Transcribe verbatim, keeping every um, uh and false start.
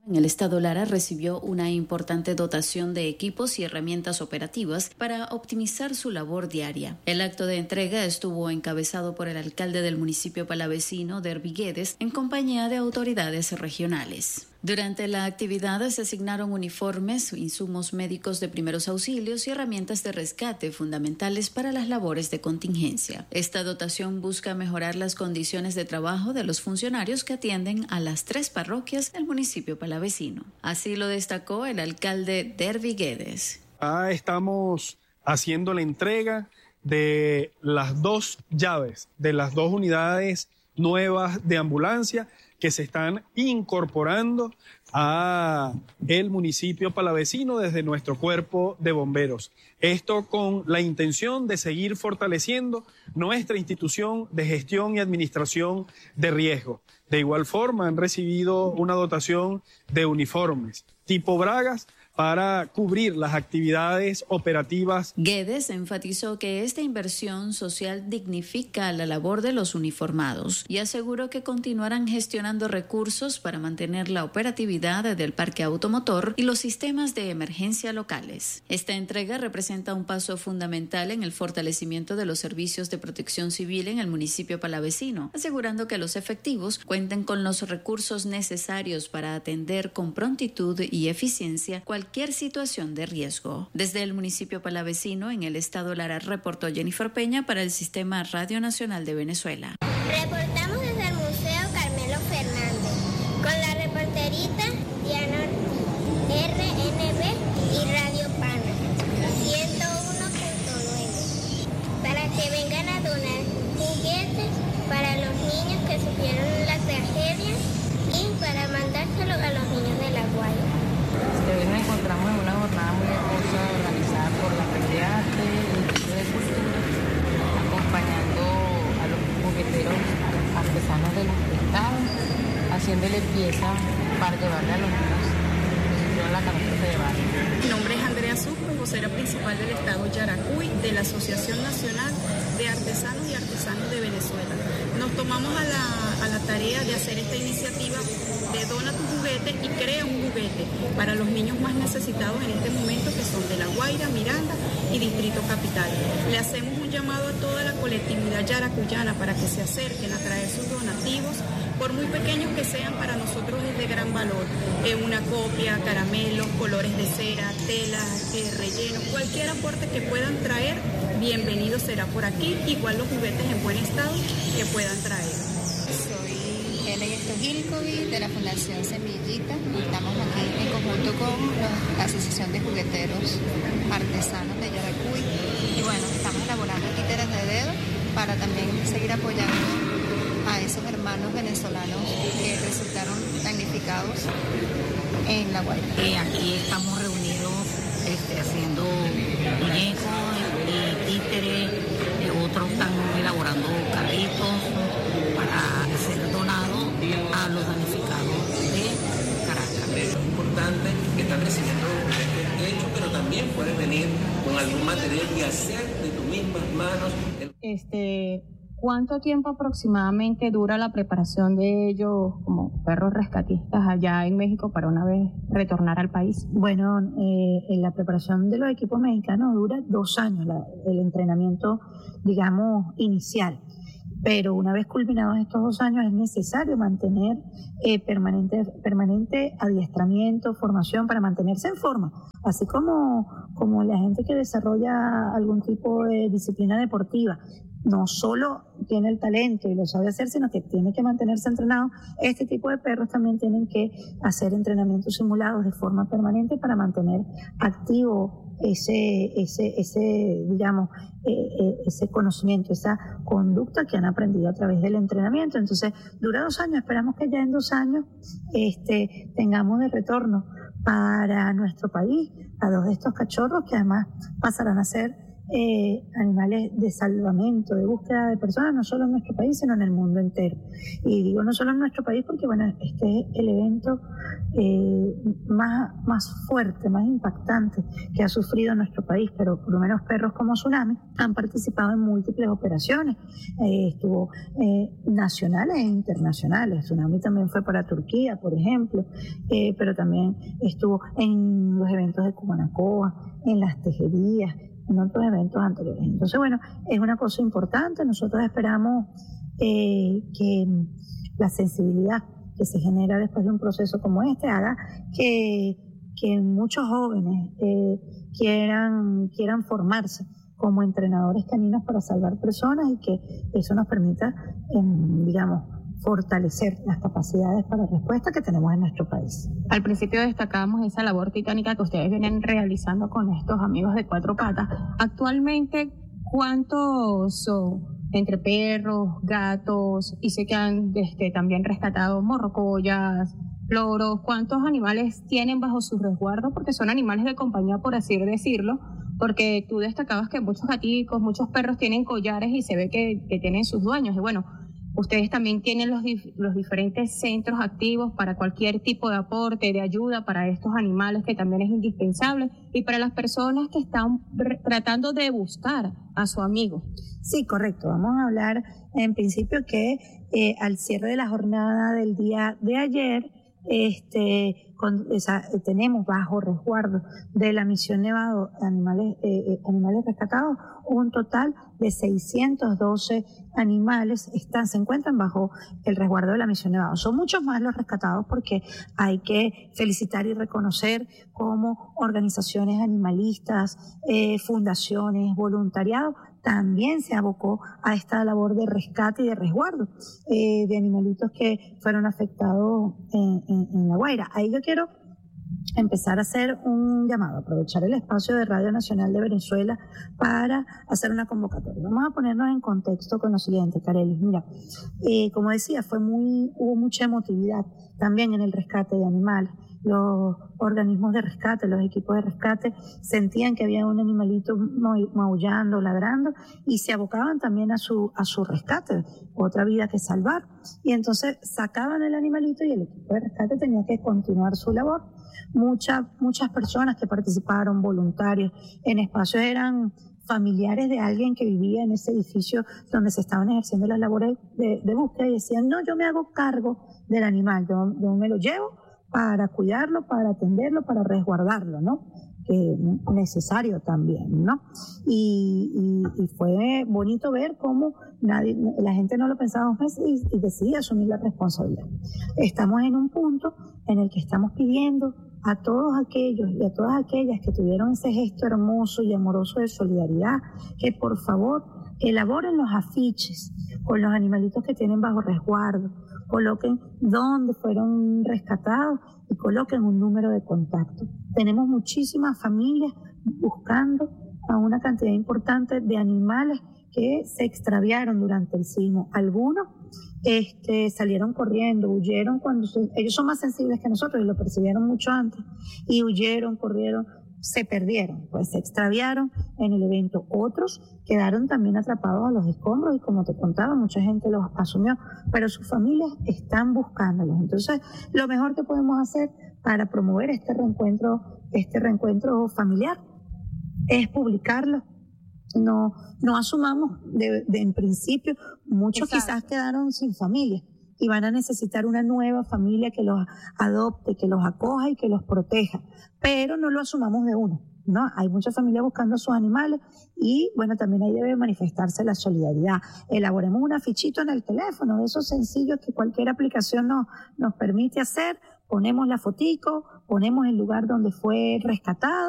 En el estado Lara recibió una importante dotación de equipos y herramientas operativas para optimizar su labor diaria. El acto de entrega estuvo encabezado por el alcalde del municipio palavecino, Derby Guedes, en compañía de autoridades regionales. Durante la actividad se asignaron uniformes, insumos médicos de primeros auxilios y herramientas de rescate fundamentales para las labores de contingencia. Esta dotación busca mejorar las condiciones de trabajo de los funcionarios que atienden a las tres parroquias del municipio palavecino. Así lo destacó el alcalde Derby Guedes. Ah, estamos haciendo la entrega de las dos llaves, de las dos unidades nuevas de ambulancia que se están incorporando a el municipio palavecino desde nuestro cuerpo de bomberos. Esto con la intención de seguir fortaleciendo nuestra institución de gestión y administración de riesgo. De igual forma, han recibido una dotación de uniformes tipo bragas para cubrir las actividades operativas. Guedes enfatizó que esta inversión social dignifica la labor de los uniformados y aseguró que continuarán gestionando recursos para mantener la operatividad del parque automotor y los sistemas de emergencia locales. Esta entrega representa un paso fundamental en el fortalecimiento de los servicios de protección civil en el municipio palavecino, asegurando que los efectivos cuenten con los recursos necesarios para atender con prontitud y eficiencia cualquier cualquier situación de riesgo. Desde el municipio palavecino, en el estado Lara, reportó Jennifer Peña para el Sistema Radio Nacional de Venezuela. Reportamos desde el Museo Carmelo Fernández, con la reporterita Diana Ortiz, R N B y Radio Pana, ciento uno punto nueve, para que vengan a donar juguetes para los niños que sufrieron la tragedia y para mandárselo a los niños de La Guaira. Hoy nos encontramos en una jornada muy hermosa organizada por la Red de Arte y el Instituto de Cultura, acompañando a los jugueteros artesanos del estado, haciéndole pieza para llevarle a los niños que sufrieron la catástrofe de Bari. Mi nombre es Andrea Sucro, vocera principal del estado Yaracuy, de la Asociación Nacional de Artesanos y Artesanos de Venezuela. Nos tomamos a la, a la tarea de hacer esta iniciativa de Dona tu juguete y crea un juguete para los niños más necesitados en este momento, que son de La Guaira, Miranda y Distrito Capital. Le hacemos un llamado a toda la colectividad yaracuyana para que se acerquen a traer sus donativos, por muy pequeños que sean, para nosotros es de gran valor. Eh, una copia, caramelos, colores de cera, telas, eh, relleno, cualquier aporte que puedan traer, bienvenido será por aquí, igual los juguetes en buen estado que puedan traer. Soy Helen Estojilkovic de la Fundación Semillita. Estamos aquí en conjunto con la Asociación de Jugueteros Artesanos de Yaracuy y bueno, estamos elaborando títeres de dedo para también seguir apoyando a esos hermanos venezolanos que resultaron damnificados en La Guaira. Eh, aquí estamos reunidos este, haciendo muñecos y títeres, eh, otros están elaborando carritos para ser donados a los damnificados de Caracas. Es importante que están recibiendo este hecho, pero también puedes venir con algún material y hacer de tus mismas manos. El... Este, ¿cuánto tiempo aproximadamente dura la preparación de ellos como perros rescatistas allá en México para una vez retornar al país? Bueno, eh, en la preparación de los equipos mexicanos dura dos años, la, el entrenamiento, digamos, inicial. Pero una vez culminados estos dos años es necesario mantener eh, permanente, permanente adiestramiento, formación para mantenerse en forma. Así como, como la gente que desarrolla algún tipo de disciplina deportiva no solo tiene el talento y lo sabe hacer, sino que tiene que mantenerse entrenado. Este tipo de perros también tienen que hacer entrenamientos simulados de forma permanente para mantener activo ese, ese, ese digamos, eh, ese conocimiento, esa conducta que han aprendido a través del entrenamiento. Entonces, dura dos años. Esperamos que ya en dos años este, tengamos de retorno para nuestro país a dos de estos cachorros que además pasarán a ser eh, animales de salvamento, de búsqueda de personas, no solo en nuestro país, sino en el mundo entero. Y digo no solo en nuestro país porque, bueno, este es el evento eh, más, más fuerte, más impactante que ha sufrido nuestro país, pero por lo menos perros como Tsunami han participado en múltiples operaciones, eh, estuvo eh, nacionales e internacionales. Tsunami también fue para Turquía, por ejemplo, eh, pero también estuvo en los eventos de Cumanacoa, en las tejerías, en otros eventos anteriores. Entonces, bueno, es una cosa importante. Nosotros esperamos eh, que la sensibilidad que se genera después de un proceso como este haga que, que muchos jóvenes eh, quieran, quieran formarse como entrenadores caninos para salvar personas y que eso nos permita, eh, digamos, fortalecer las capacidades para respuesta que tenemos en nuestro país. Al principio destacábamos esa labor titánica que ustedes vienen realizando con estos amigos de cuatro patas. Actualmente, ¿cuántos son entre perros, gatos, y sé que han este, también rescatado morrocoyas, loros? ¿Cuántos animales tienen bajo su resguardo? Porque son animales de compañía, por así decirlo, porque tú destacabas que muchos gaticos, muchos perros tienen collares y se ve que, que tienen sus dueños. Y bueno, ustedes también tienen los, dif- los diferentes centros activos para cualquier tipo de aporte, de ayuda para estos animales, que también es indispensable, y para las personas que están re- tratando de buscar a su amigo. Sí, correcto. Vamos a hablar en principio que eh, al cierre de la jornada del día de ayer, este, con, esa, tenemos bajo resguardo de la misión Nevado animales, eh, animales rescatados un total de seiscientos doce animales están, se encuentran bajo el resguardo de la misión Nevado. Son muchos más los rescatados porque hay que felicitar y reconocer cómo organizaciones animalistas, eh, fundaciones, voluntariado, también se abocó a esta labor de rescate y de resguardo eh, de animalitos que fueron afectados en, en, en La Guaira. Ahí yo quiero empezar a hacer un llamado, aprovechar el espacio de Radio Nacional de Venezuela para hacer una convocatoria. Vamos a ponernos en contexto con lo siguiente, Carelis. Mira, eh, como decía, fue muy, hubo mucha emotividad también en el rescate de animales. Los organismos de rescate, los equipos de rescate sentían que había un animalito maullando, ladrando y se abocaban también a su, a su rescate, otra vida que salvar. Y entonces sacaban el animalito y el equipo de rescate tenía que continuar su labor. Muchas, muchas personas que participaron, voluntarios, en espacios eran familiares de alguien que vivía en ese edificio donde se estaban ejerciendo las labores de, de búsqueda y decían, no, yo me hago cargo del animal, yo, yo me lo llevo para cuidarlo, para atenderlo, para resguardarlo, ¿no? Que necesario también, ¿no? Y, y, y fue bonito ver cómo nadie, la gente no lo pensaba dos veces y, y decidía asumir la responsabilidad. Estamos en un punto en el que estamos pidiendo a todos aquellos y a todas aquellas que tuvieron ese gesto hermoso y amoroso de solidaridad, que por favor elaboren los afiches con los animalitos que tienen bajo resguardo, coloquen dónde fueron rescatados y coloquen un número de contacto. Tenemos muchísimas familias buscando a una cantidad importante de animales que se extraviaron durante el sismo. Algunos este, salieron corriendo, huyeron cuando se, ellos son más sensibles que nosotros y lo percibieron mucho antes, y huyeron, corrieron, se perdieron, pues se extraviaron en el evento. Otros quedaron también atrapados a los escombros y, como te contaba, mucha gente los asumió, pero sus familias están buscándolos. Entonces, lo mejor que podemos hacer para promover este reencuentro, este reencuentro familiar es publicarlo. No, no asumamos de, de en principio, muchos Exacto. quizás quedaron sin familia y van a necesitar una nueva familia que los adopte, que los acoja y que los proteja, pero no lo asumamos de uno, ¿no? Hay muchas familias buscando a sus animales y, bueno, también ahí debe manifestarse la solidaridad. Elaboremos un afichito en el teléfono, de esos sencillos que cualquier aplicación nos, nos permite hacer, ponemos la fotico, ponemos el lugar donde fue rescatado,